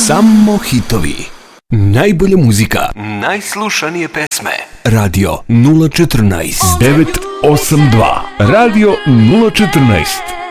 Samo hitovi. Najbolja muzika. Najslušanije pesme. Radio 014 982. Radio 014.